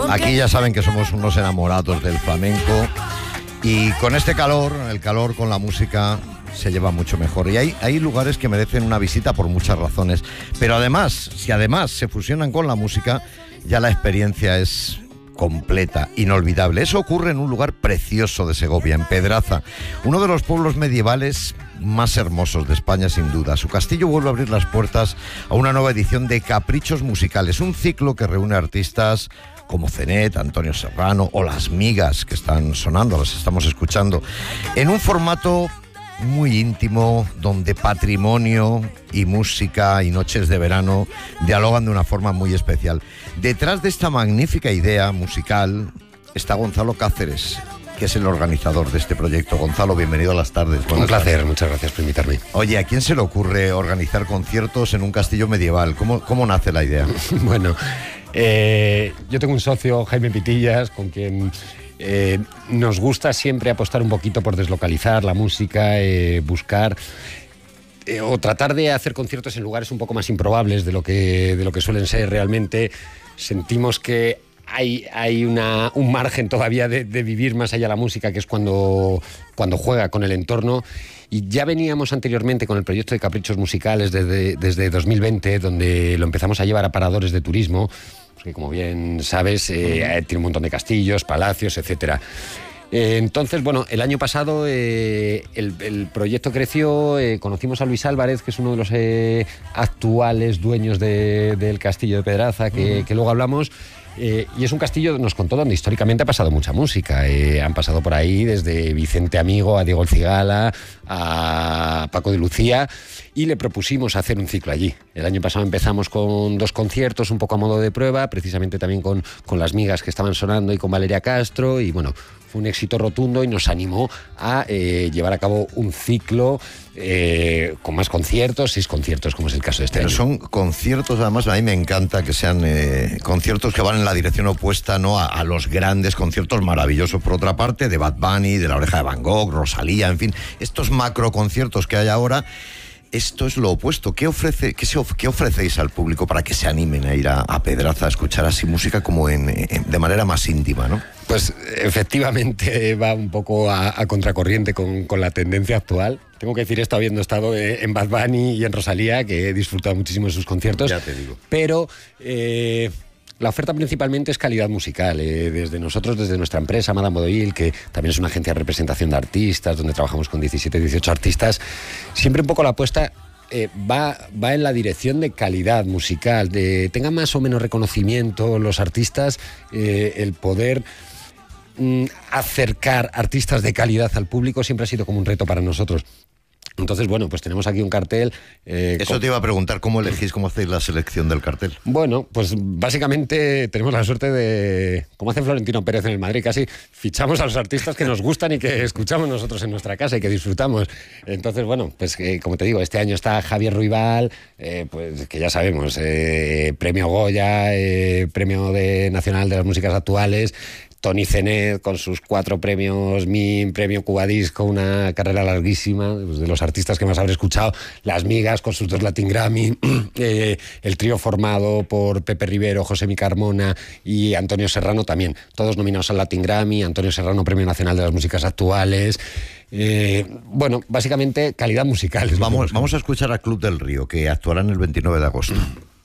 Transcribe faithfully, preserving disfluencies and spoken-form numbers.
Aquí ya saben que somos unos enamorados del flamenco y con este calor, el calor con la música se lleva mucho mejor. Y hay, hay lugares que merecen una visita por muchas razones. Pero además, si además se fusionan con la música, ya la experiencia es completa, inolvidable. Eso ocurre en un lugar precioso de Segovia, en Pedraza, uno de los pueblos medievales más hermosos de España, sin duda. Su castillo vuelve a abrir las puertas a una nueva edición de Caprichos Musicales, un ciclo que reúne artistas como Zenet, Antonio Serrano o Las Migas, que están sonando, las estamos escuchando, en un formato muy íntimo, donde patrimonio y música y noches de verano dialogan de una forma muy especial. Detrás de esta magnífica idea musical está Gonzalo Cáceres, que es el organizador de este proyecto. Gonzalo, bienvenido a Las Tardes. Un placer, muchas gracias por invitarme. Oye, ¿a quién se le ocurre organizar conciertos en un castillo medieval? ¿Cómo, cómo nace la idea? Bueno, eh, yo tengo un socio, Jaime Pitillas, con quien eh, nos gusta siempre apostar un poquito por deslocalizar la música, eh, buscar eh, o tratar de hacer conciertos en lugares un poco más improbables de lo que, de lo que suelen ser realmente. Sentimos que Hay, hay una, un margen todavía de, de vivir más allá de la música, que es cuando, cuando juega con el entorno. Y ya veníamos anteriormente con el proyecto de Caprichos Musicales desde, desde dos mil veinte, donde lo empezamos a llevar a paradores de turismo, que como bien sabes, eh, tiene un montón de castillos, palacios, etcétera. Eh, entonces, bueno, el año pasado eh, el, el proyecto creció, eh, conocimos a Luis Álvarez, que es uno de los eh, actuales dueños de, del castillo de Pedraza, que, uh-huh. que luego hablamos. Eh, y es un castillo, nos contó, donde históricamente ha pasado mucha música. Eh, han pasado por ahí desde Vicente Amigo a Diego El Cigala, a Paco de Lucía, y le propusimos hacer un ciclo allí. El año pasado empezamos con dos conciertos, un poco a modo de prueba, precisamente también con, con Las Migas, que estaban sonando, y con Valeria Castro, y bueno, fue un éxito rotundo y nos animó a eh, llevar a cabo un ciclo eh, con más conciertos, seis conciertos, como es el caso de este Pero año. Son conciertos, además, a mí me encanta que sean eh, conciertos que van en la dirección opuesta, ¿no?, a, a los grandes conciertos maravillosos, por otra parte, de Bad Bunny, de La Oreja de Van Gogh, Rosalía, en fin, estos macro conciertos que hay ahora. Esto es lo opuesto. ¿Qué, ofrece, qué, se of, ¿Qué ofrecéis al público para que se animen a ir a, a Pedraza a escuchar así música como en, en, de manera más íntima, ¿no? Pues efectivamente va un poco a, a contracorriente con, con la tendencia actual. Tengo que decir esto habiendo estado en Bad Bunny y en Rosalía, que he disfrutado muchísimo de sus conciertos. Ya te digo. Pero Eh, la oferta principalmente es calidad musical. Eh, desde nosotros, desde nuestra empresa, Madame Bodeville, que también es una agencia de representación de artistas, donde trabajamos con diecisiete, dieciocho artistas, siempre un poco la apuesta eh, va, va en la dirección de calidad musical, de tengan más o menos reconocimiento los artistas, eh, el poder mm, acercar artistas de calidad al público siempre ha sido como un reto para nosotros. Entonces, bueno, pues tenemos aquí un cartel. Eh, Eso con... te iba a preguntar, ¿cómo elegís, cómo hacéis la selección del cartel? Bueno, pues básicamente tenemos la suerte de, como hace Florentino Pérez en el Madrid, casi fichamos a los artistas que nos gustan y que escuchamos nosotros en nuestra casa y que disfrutamos. Entonces, bueno, pues eh, como te digo, este año está Javier Ruibal, eh, pues que ya sabemos, eh, premio Goya, eh, premio de Nacional de las Músicas Actuales, Tony Zenet con sus cuatro premios M I M, premio Cuba Disco, una carrera larguísima, pues de los artistas que más habré escuchado, Las Migas con sus dos Latin Grammy, eh, el trío formado por Pepe Rivero, José Mi Carmona y Antonio Serrano también, todos nominados al Latin Grammy, Antonio Serrano Premio Nacional de las Músicas Actuales. Eh, bueno, básicamente calidad musical. Vamos, vamos a escuchar a Club del Río, que actuarán el veintinueve de agosto.